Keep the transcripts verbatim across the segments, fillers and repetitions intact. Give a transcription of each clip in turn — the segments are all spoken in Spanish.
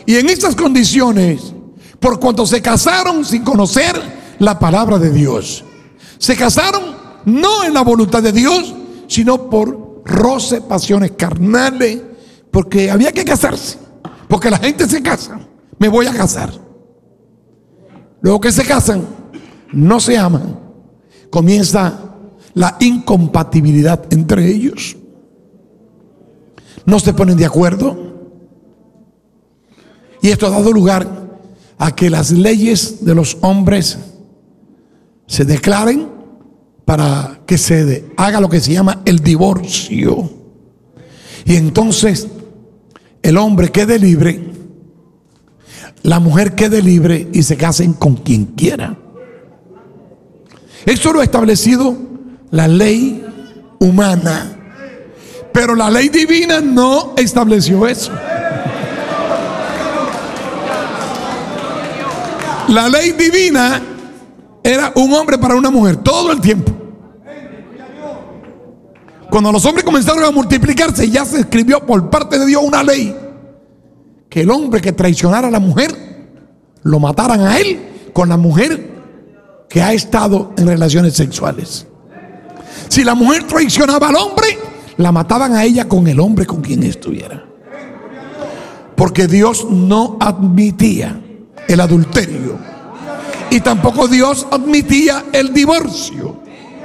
Y en estas condiciones, por cuanto se casaron sin conocer la palabra de Dios, se casaron no en la voluntad de Dios, sino por roce, pasiones carnales, porque había que casarse, porque la gente se casa. Me voy a casar. Luego que se casan, no se aman, comienza la incompatibilidad entre ellos. No se ponen de acuerdo. Y esto ha dado lugar a que las leyes de los hombres se declaren para que se haga lo que se llama el divorcio. Y entonces el hombre quede libre, la mujer quede libre y se casen con quien quiera. Esto lo ha establecido la ley humana, pero la ley divina no estableció eso. La ley divina era un hombre para una mujer todo el tiempo. Cuando los hombres comenzaron a multiplicarse, ya se escribió por parte de Dios una ley que el hombre que traicionara a la mujer lo mataran a él con la mujer que ha estado en relaciones sexuales. Si la mujer traicionaba al hombre, la mataban a ella con el hombre con quien estuviera, porque Dios no admitía el adulterio y tampoco Dios admitía el divorcio.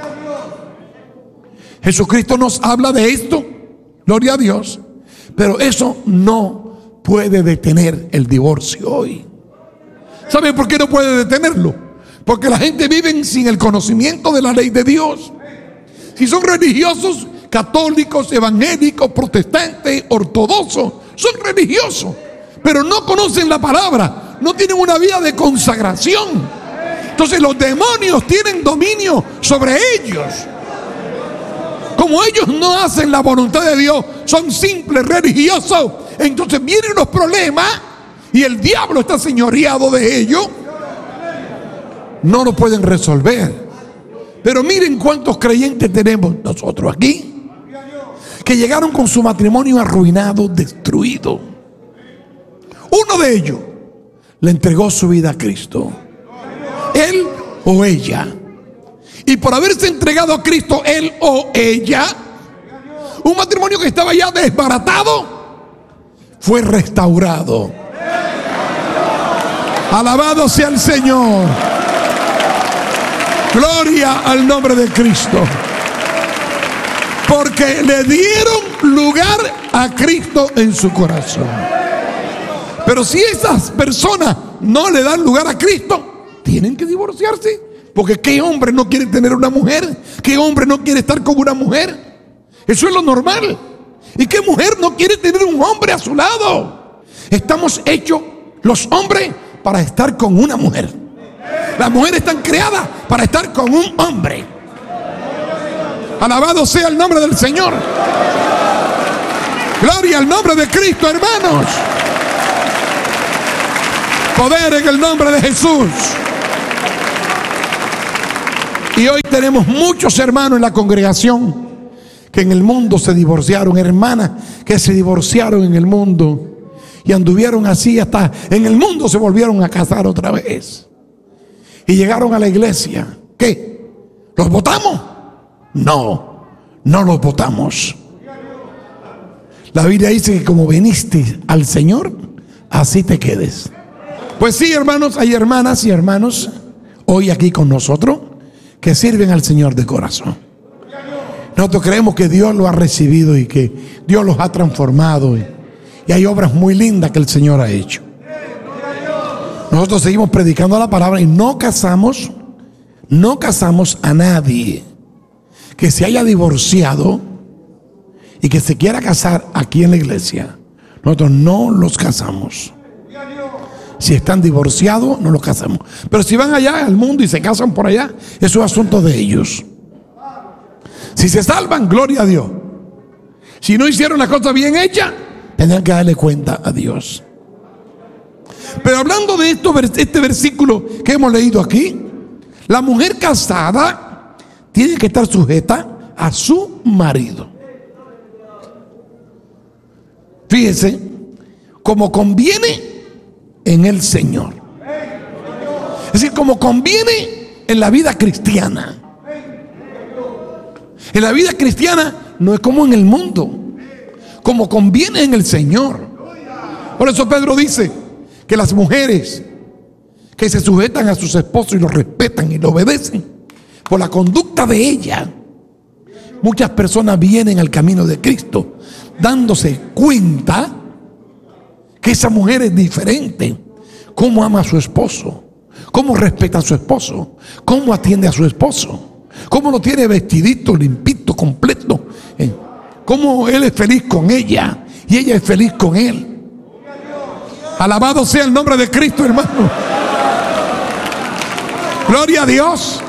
Jesucristo nos habla de esto, gloria a Dios, pero eso no puede detener el divorcio hoy. ¿Sabe por qué no puede detenerlo? Porque la gente vive sin el conocimiento de la ley de Dios. Si son religiosos, católicos, evangélicos, protestantes, ortodoxos, son religiosos, pero no conocen la palabra, no tienen una vida de consagración. Entonces los demonios tienen dominio sobre ellos. Como ellos no hacen la voluntad de Dios, son simples religiosos, entonces vienen los problemas y el diablo está señoreado de ellos. No lo pueden resolver. Pero miren cuántos creyentes tenemos nosotros aquí, que llegaron con su matrimonio arruinado, destruido. Uno de ellos le entregó su vida a Cristo, él o ella. Y por haberse entregado a Cristo, él o ella, un matrimonio que estaba ya desbaratado fue restaurado. Alabado sea el Señor. Gloria al nombre de Cristo. Porque le dieron lugar a Cristo en su corazón. Pero si esas personas no le dan lugar a Cristo, tienen que divorciarse. Porque ¿qué hombre no quiere tener una mujer? ¿Qué hombre no quiere estar con una mujer? Eso es lo normal. ¿Y qué mujer no quiere tener un hombre a su lado? Estamos hechos los hombres para estar con una mujer. Las mujeres están creadas para estar con un hombre. Alabado sea el nombre del Señor. Gloria al nombre de Cristo, hermanos. Poder en el nombre de Jesús. Y hoy tenemos muchos hermanos en la congregación que en el mundo se divorciaron, hermanas que se divorciaron en el mundo y anduvieron así hasta en el mundo se volvieron a casar otra vez. Y llegaron a la iglesia. ¿Qué? ¿Los votamos? No, no los votamos. La Biblia dice que como viniste al Señor, así te quedes. Pues sí, hermanos, hay hermanas y hermanos hoy aquí con nosotros que sirven al Señor de corazón. Nosotros creemos que Dios lo ha recibido y que Dios los ha transformado. Y, y hay obras muy lindas que el Señor ha hecho. Nosotros seguimos predicando la palabra y no casamos, no casamos a nadie que se haya divorciado y que se quiera casar aquí en la iglesia. Nosotros no los casamos. Si están divorciados, no los casamos. Pero si van allá al mundo y se casan por allá, eso es asunto de ellos. Si se salvan, gloria a Dios. Si no hicieron la cosa bien hecha, tendrán que darle cuenta a Dios. Pero hablando de esto, este versículo que hemos leído aquí, la mujer casada tiene que estar sujeta a su marido. Fíjese, como conviene en el Señor. Es decir, como conviene en la vida cristiana. En la vida cristiana no es como en el mundo, como conviene en el Señor. Por eso Pedro dice que las mujeres que se sujetan a sus esposos y los respetan y lo obedecen por la conducta de ella, muchas personas vienen al camino de Cristo dándose cuenta que esa mujer es diferente. Cómo ama a su esposo, cómo respeta a su esposo, cómo atiende a su esposo, cómo lo tiene vestidito, limpito, completo, ¿eh? Cómo él es feliz con ella y ella es feliz con él. Alabado sea el nombre de Cristo, hermano. Gloria a Dios.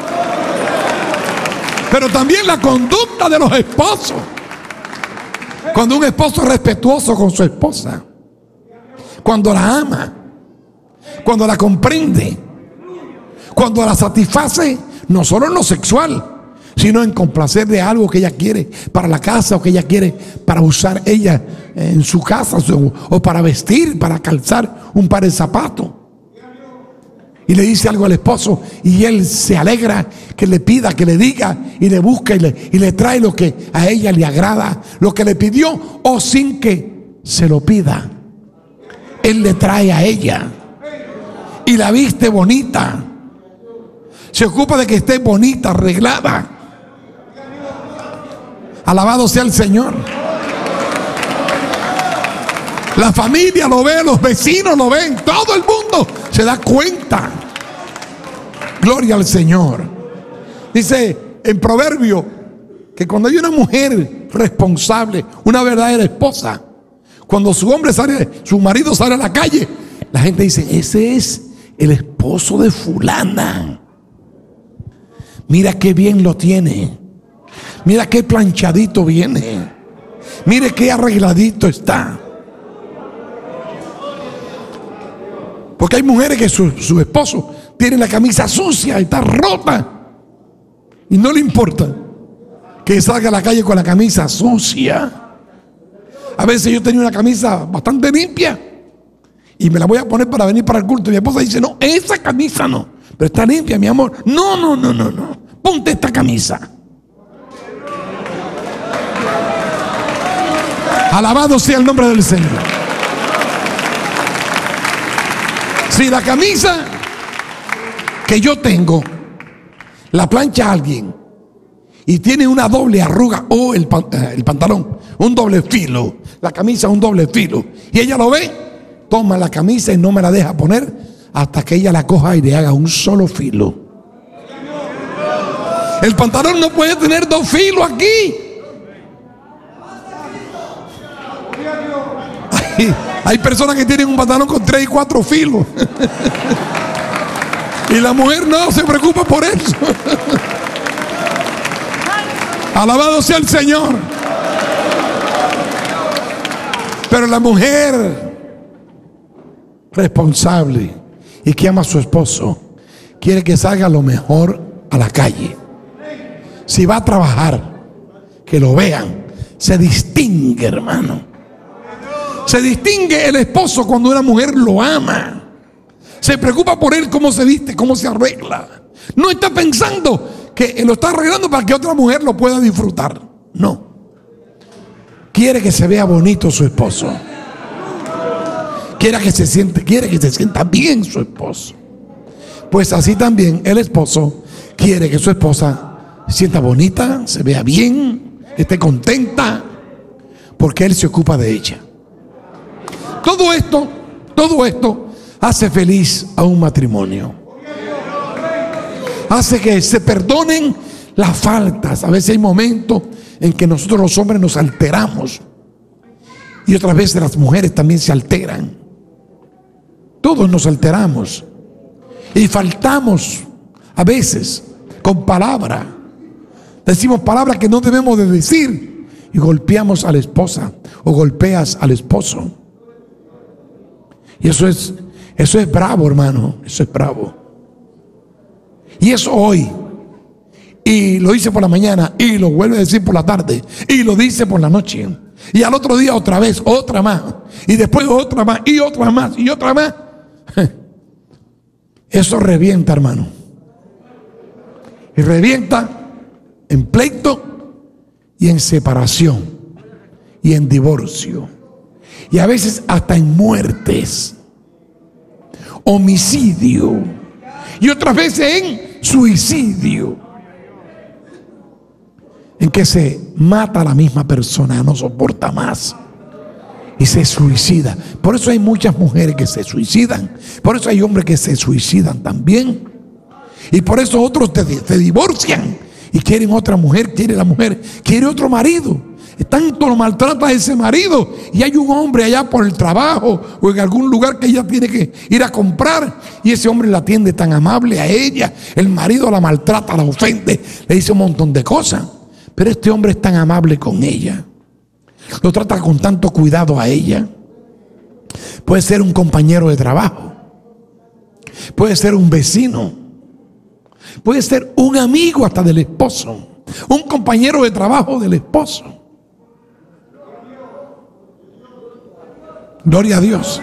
Pero también la conducta de los esposos. Cuando un esposo es respetuoso con su esposa, cuando la ama, cuando la comprende, cuando la satisface, no solo en lo sexual, sino en complacerle algo que ella quiere para la casa, o que ella quiere para usar ella en su casa, o para vestir, para calzar un par de zapatos. Y le dice algo al esposo y él se alegra que le pida, que le diga, y le busca y le, y le trae lo que a ella le agrada, lo que le pidió, o sin que se lo pida, él le trae a ella y la viste bonita, se ocupa de que esté bonita, arreglada. Alabado sea el Señor. La familia lo ve, los vecinos lo ven, todo el mundo se da cuenta. Gloria al Señor. Dice en Proverbio que cuando hay una mujer responsable, una verdadera esposa, cuando su hombre sale, su marido sale a la calle, la gente dice: ese es el esposo de fulana. Mira qué bien lo tiene. Mira qué planchadito viene. Mire qué arregladito está. Porque hay mujeres que su, su esposo tiene la camisa sucia, está rota, y no le importa que salga a la calle con la camisa sucia. A veces yo tenía una camisa bastante limpia y me la voy a poner para venir para el culto, y mi esposa dice: no, esa camisa no, pero está limpia, mi amor. No, no, no, no, no, ponte esta camisa. Alabado sea el nombre del Señor. Si la camisa que yo tengo la plancha alguien y tiene una doble arruga, o el, el pantalón un doble filo, la camisa un doble filo, y ella lo ve, toma la camisa y no me la deja poner hasta que ella la coja y le haga un solo filo. El pantalón no puede tener dos filos aquí. Hay, hay personas que tienen un pantalón con tres y cuatro filos. Y la mujer no se preocupa por eso. Alabado sea el Señor. Pero la mujer responsable y que ama a su esposo quiere que salga lo mejor a la calle. Si va a trabajar, que lo vean. Se distingue, hermano. Se distingue el esposo cuando una mujer lo ama. Se preocupa por él, cómo se viste, cómo se arregla. No está pensando que lo está arreglando para que otra mujer lo pueda disfrutar. No. Quiere que se vea bonito su esposo. Quiere que se siente, quiere que se sienta bien su esposo. Pues así también el esposo quiere que su esposa se sienta bonita, se vea bien, esté contenta, porque él se ocupa de ella. Todo esto, todo esto hace feliz a un matrimonio. Hace que se perdonen las faltas. A veces hay momentos en que nosotros los hombres nos alteramos, y otras veces las mujeres también se alteran. Todos nos alteramos y faltamos a veces con palabra. Decimos palabras que no debemos de decir y golpeamos a la esposa o golpeas al esposo. Y eso es, eso es bravo, hermano. Eso es bravo. Y eso hoy, y lo dice por la mañana, y lo vuelve a decir por la tarde, y lo dice por la noche, y al otro día otra vez, otra más, y después otra más, y otra más, y otra más. Eso revienta, hermano. Y revienta en pleito y en separación y en divorcio. Y a veces hasta en muertes, homicidio, y otras veces en suicidio, en que se mata a la misma persona, no soporta más y se suicida. Por eso hay muchas mujeres que se suicidan, por eso hay hombres que se suicidan también, y por eso otros se divorcian y quieren otra mujer, quiere la mujer, quiere otro marido. Tanto lo maltrata a ese marido, y hay un hombre allá por el trabajo o en algún lugar que ella tiene que ir a comprar, y ese hombre la atiende tan amable a ella. El marido la maltrata, la ofende, le dice un montón de cosas, pero este hombre es tan amable con ella, lo trata con tanto cuidado a ella. Puede ser un compañero de trabajo, puede ser un vecino, puede ser un amigo hasta del esposo, un compañero de trabajo del esposo. Gloria a Dios.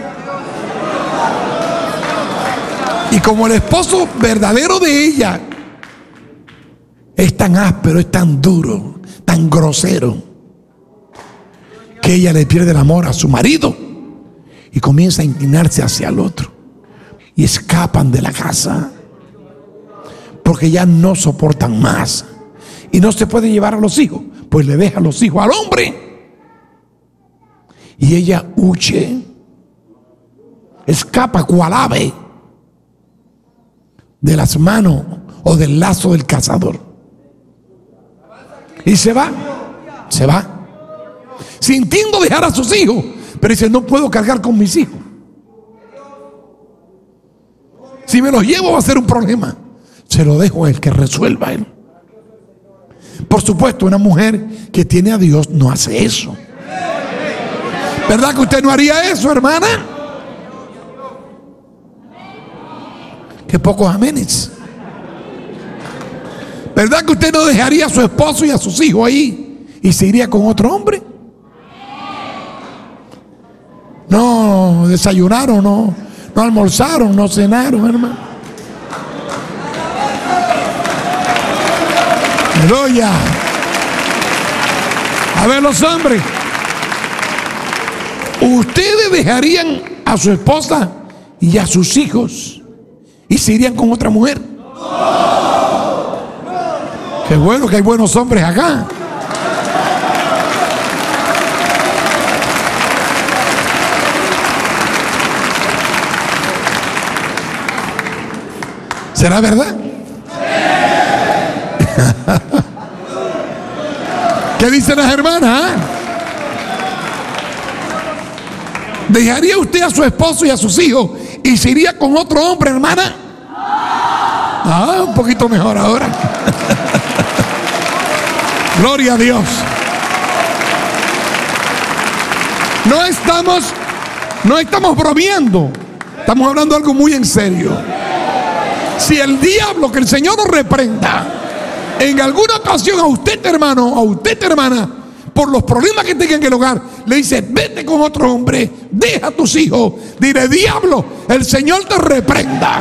Y como el esposo verdadero de ella es tan áspero, es tan duro, tan grosero, que ella le pierde el amor a su marido y comienza a inclinarse hacia el otro, y escapan de la casa porque ya no soportan más y no se pueden llevar a los hijos, pues le deja los hijos al hombre. Y ella huye, escapa cual ave de las manos o del lazo del cazador, y se va, se va, sintiendo dejar a sus hijos, pero dice: no puedo cargar con mis hijos, si me los llevo va a ser un problema, se lo dejo a él, que resuelva él. Por supuesto, una mujer que tiene a Dios no hace eso. ¿Verdad que usted no haría eso, hermana? Qué pocos amenes. ¿Verdad que usted no dejaría a su esposo y a sus hijos ahí y se iría con otro hombre? No desayunaron, no, no almorzaron, no cenaron, hermano. Aleluya. A ver, los hombres, ¿ustedes dejarían a su esposa y a sus hijos y se irían con otra mujer? Qué bueno que hay buenos hombres acá. ¿Será verdad? ¿Qué dicen las hermanas? ¿Dejaría usted a su esposo y a sus hijos y se iría con otro hombre, hermana? Ah, un poquito mejor ahora. Gloria a Dios. No estamos, no estamos bromeando. Estamos hablando algo muy en serio. Si el diablo, que el Señor nos reprenda, en alguna ocasión a usted, hermano, a usted, hermana, por los problemas que tenga en el hogar, le dice: vete con otro hombre, deja a tus hijos, dile: diablo, el Señor te reprenda,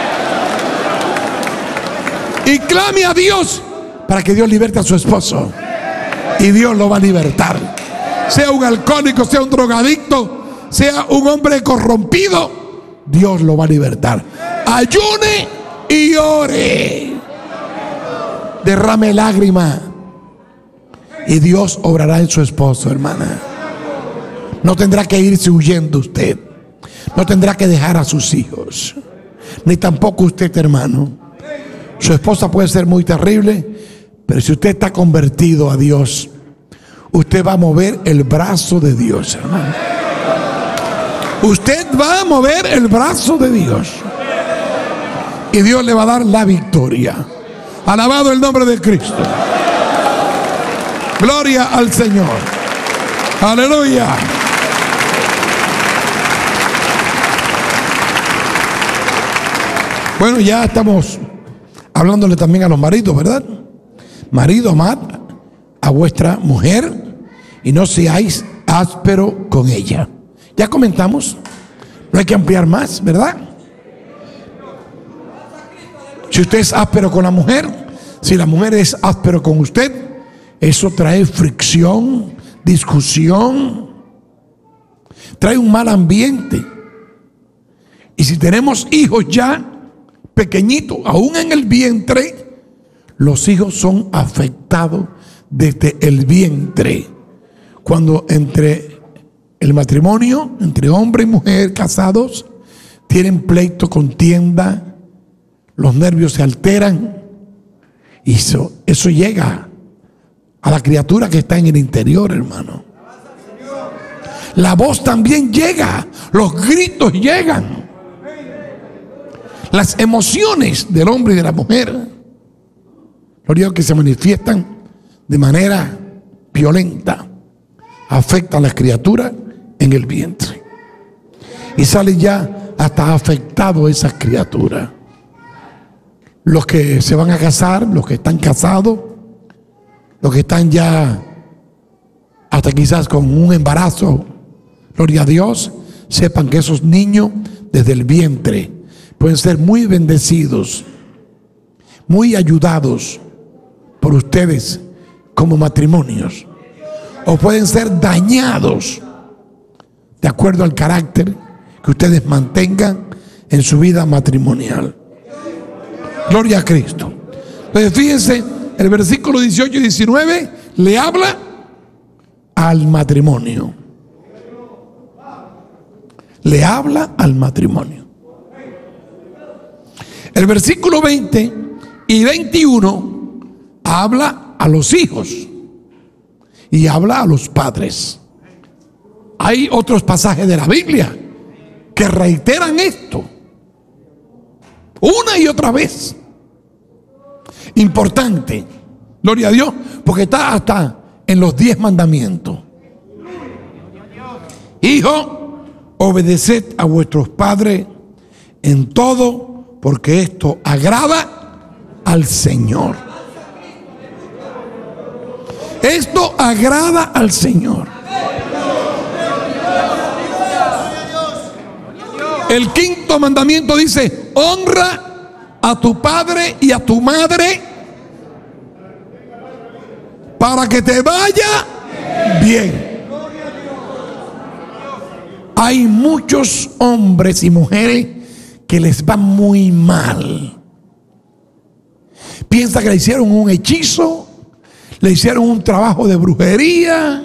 y clame a Dios para que Dios liberte a su esposo, y Dios lo va a libertar. Sea un alcohólico, sea un drogadicto, sea un hombre corrompido, Dios lo va a libertar. Ayune y ore, derrame lágrimas, y Dios obrará en su esposo, hermana. No tendrá que irse huyendo usted, no tendrá que dejar a sus hijos, ni tampoco usted, hermano. Su esposa puede ser muy terrible, pero si usted está convertido a Dios, usted va a mover el brazo de Dios, hermano. Usted va a mover el brazo de Dios, y Dios le va a dar la victoria. Alabado el nombre de Cristo. Gloria al Señor. Aleluya. Bueno, ya estamos hablándole también a los maridos, ¿verdad? Marido, amad a vuestra mujer y no seáis áspero con ella. Ya comentamos, no hay que ampliar más, ¿verdad? Si usted es áspero con la mujer, si la mujer es áspero con usted, eso trae fricción, discusión, trae un mal ambiente. Y si tenemos hijos ya pequeñitos, aún en el vientre, los hijos son afectados desde el vientre. Cuando entre el matrimonio, entre hombre y mujer casados, tienen pleito, contienda, los nervios se alteran, y eso, eso llega a la criatura que está en el interior, hermano. La voz también llega, los gritos llegan, las emociones del hombre y de la mujer, gloria, que se manifiestan de manera violenta, afectan a las criaturas en el vientre y salen ya hasta afectados esas criaturas. Los que se van a casar, los que están casados, los que están ya hasta quizás con un embarazo, gloria a Dios, sepan que esos niños desde el vientre pueden ser muy bendecidos, muy ayudados por ustedes como matrimonios, o pueden ser dañados de acuerdo al carácter que ustedes mantengan en su vida matrimonial. Gloria a Cristo. Entonces fíjense, el versículo dieciocho y diecinueve le habla al matrimonio. Le habla al matrimonio. El versículo veinte y veintiuno habla a los hijos y habla a los padres. Hay otros pasajes de la Biblia que reiteran esto una y otra vez. Importante, gloria a Dios, porque está hasta en los diez mandamientos. Hijo, obedeced a vuestros padres en todo, porque esto agrada al Señor. Esto agrada al Señor. El quinto mandamiento dice: honra a tu padre y a tu madre para que te vaya bien. Hay muchos hombres y mujeres que les va muy mal. Piensa que le hicieron un hechizo, le hicieron un trabajo de brujería.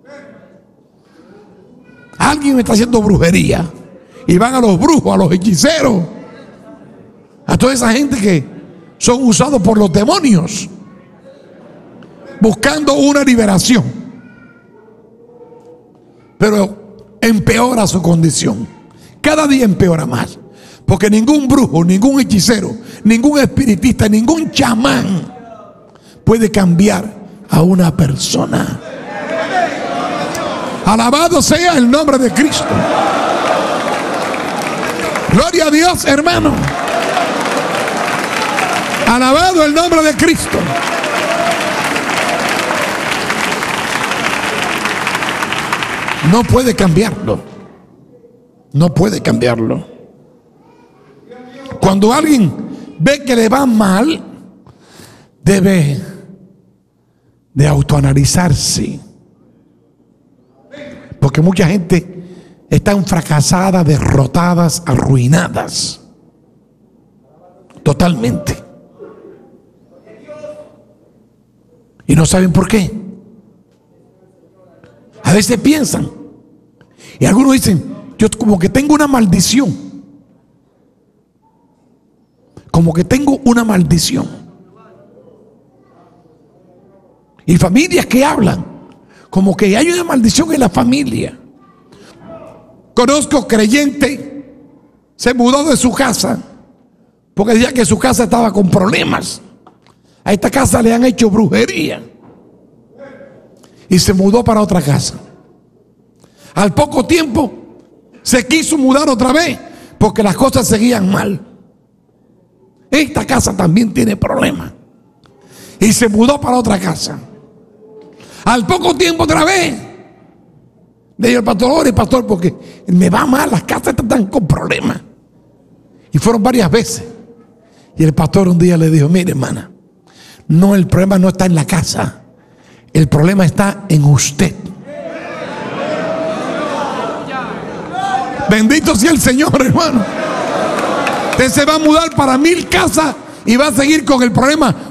Alguien me está haciendo brujería. Y van a los brujos, a los hechiceros, a toda esa gente que son usados por los demonios, buscando una liberación. Pero empeora su condición. Cada día empeora más. Porque ningún brujo, ningún hechicero, ningún espiritista, ningún chamán puede cambiar a una persona. Alabado sea el nombre de Cristo. Gloria a Dios, hermano. Alabado el nombre de Cristo. No puede cambiarlo. No puede cambiarlo. Cuando alguien ve que le va mal, debe de autoanalizarse. Porque mucha gente están fracasadas, derrotadas, arruinadas. Totalmente. Y no saben por qué. A veces piensan. Y algunos dicen: yo como que tengo una maldición. Como que tengo una maldición. Y familias que hablan como que hay una maldición en la familia. Conozco creyente, se mudó de su casa porque decía que su casa estaba con problemas. A esta casa le han hecho brujería y se mudó para otra casa. Al poco tiempo se quiso mudar otra vez porque las cosas seguían mal. Esta casa también tiene problemas y se mudó para otra casa. Al poco tiempo otra vez le dijo el pastor: ore, pastor, porque me va mal, las casas están con problemas. Y fueron varias veces. Y el pastor un día le dijo: mire, hermana, no, el problema no está en la casa, el problema está en usted. Bendito sea el Señor, hermano. Usted se va a mudar para mil casas y va a seguir con el problema